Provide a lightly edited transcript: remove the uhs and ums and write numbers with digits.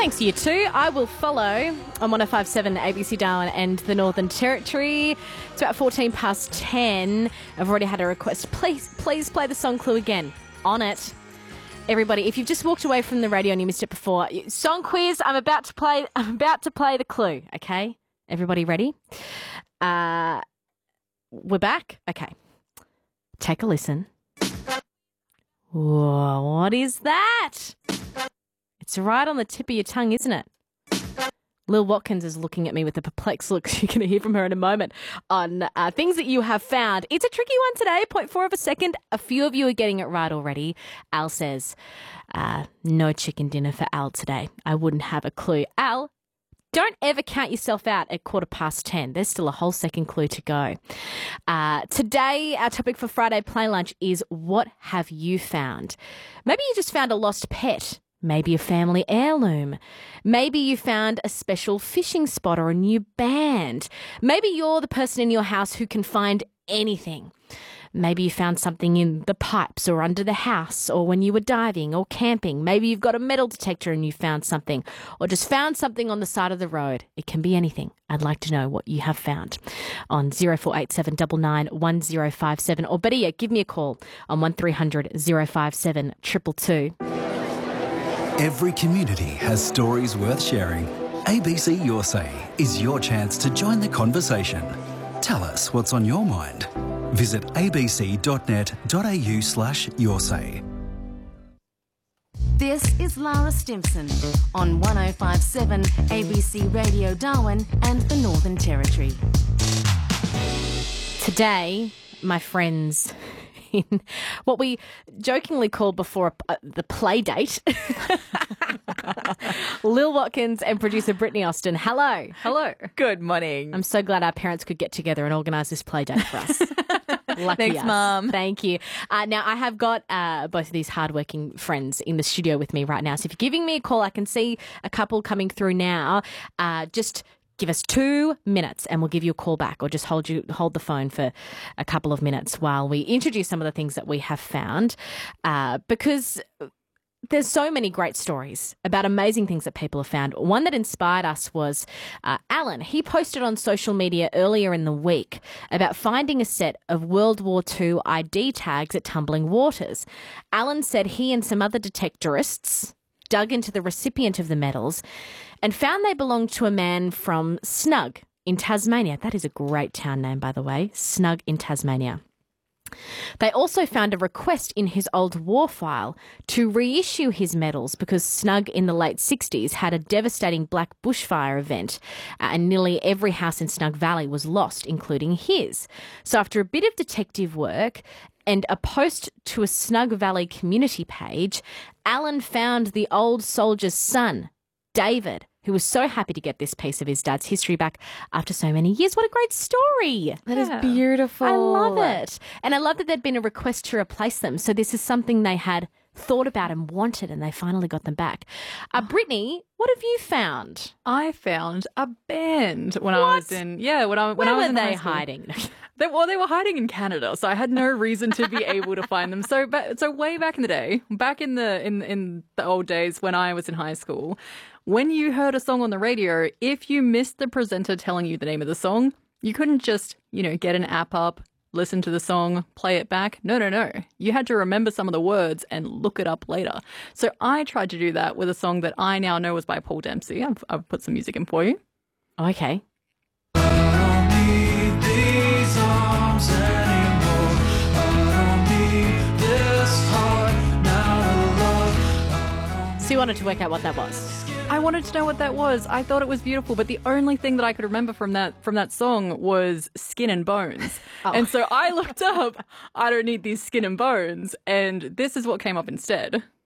Thanks, you two. I will follow on 105.7 ABC Darwin and the Northern Territory. It's about 14 past 10. I've already had a request. Please play the song Clue again. On it. Everybody, if you've just walked away from the radio and you missed it before, song quiz, I'm about to play the clue, okay? Everybody ready? We're back? Okay. Take a listen. Whoa, what is that? It's right on the tip of your tongue, isn't it? Lil Watkins is looking at me with a perplexed look. You're going to hear from her in a moment on things that you have found. It's a tricky one today, 0.4 of a second. A few of you are getting it right already. Al says, no chicken dinner for Al today. I wouldn't have a clue. Al, don't ever count yourself out at 10:15. There's still a whole second clue to go. Today, our topic for Friday Play Lunch is what have you found? Maybe you just found a lost pet. Maybe a family heirloom. Maybe you found a special fishing spot or a new band. Maybe you're the person in your house who can find anything. Maybe you found something in the pipes or under the house or when you were diving or camping. Maybe you've got a metal detector and you found something or just found something on the side of the road. It can be anything. I'd like to know what you have found on 0487 99 1057 or better yet, give me a call on 1300 057 222. Every community has stories worth sharing. ABC Your Say is your chance to join the conversation. Tell us what's on your mind. Visit abc.net.au/yoursay. This is Lara Stimson on 105.7 ABC Radio Darwin and the Northern Territory. Today, my friends, in what we jokingly called before the play date, Lil Watkins and producer Brittany Austin. Hello. Hello. Good morning. I'm so glad our parents could get together and organise this play date for us. Lucky Thanks, us. Mum. Thank you. Now, I have got both of these hardworking friends in the studio with me right now. So if you're giving me a call, I can see a couple coming through now. Just give us 2 minutes and we'll give you a call back, or just hold the phone for a couple of minutes while we introduce some of the things that we have found, because there's so many great stories about amazing things that people have found. One that inspired us was Alan. He posted on social media earlier in the week about finding a set of World War II ID tags at Tumbling Waters. Alan said he and some other detectorists dug into the recipient of the medals and found they belonged to a man from Snug in Tasmania. That is a great town name, by the way, Snug in Tasmania. They also found a request in his old war file to reissue his medals because Snug in the late 60s had a devastating black bushfire event and nearly every house in Snug Valley was lost, including his. So after a bit of detective work and a post to a Snug Valley community page, Alan found the old soldier's son, David, who was so happy to get this piece of his dad's history back after so many years. What a great story. That is beautiful. I love it. And I love that there'd been a request to replace them. So this is something they had thought about and wanted, and they finally got them back. Brittany, what have you found? I found a band when I was in Where I was were in they high school. hiding? They were hiding in Canada, so I had no reason to be able to find them. So way back in the day, back in the old days when I was in high school, when you heard a song on the radio, if you missed the presenter telling you the name of the song, you couldn't just, get an app up, listen to the song, play it back. No. You had to remember some of the words and look it up later. So I tried to do that with a song that I now know was by Paul Dempsey. I've put some music in for you. Okay. So you wanted to work out what that was? I wanted to know what that was. I thought it was beautiful, but the only thing that I could remember from that song was Skin and Bones. Oh. And so I looked up, I don't need these skin and bones, and this is what came up instead.